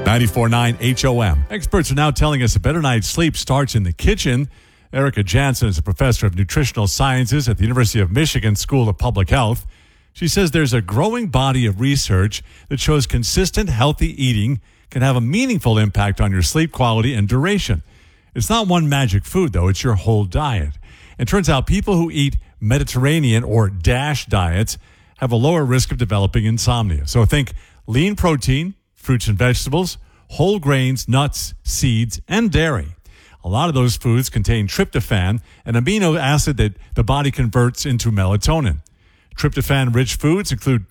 94.9 HOM. Experts are now telling us a better night's sleep starts in the kitchen. Erica Jansen is a professor of nutritional sciences at the University of Michigan School of Public Health. She says there's a growing body of research that shows consistent, healthy eating can have a meaningful impact on your sleep quality and duration. It's not one magic food, though. It's your whole diet. It turns out people who eat Mediterranean or DASH diets have a lower risk of developing insomnia. So think lean protein, fruits and vegetables, whole grains, nuts, seeds, and dairy. A lot of those foods contain tryptophan, an amino acid that the body converts into melatonin. Tryptophan-rich foods include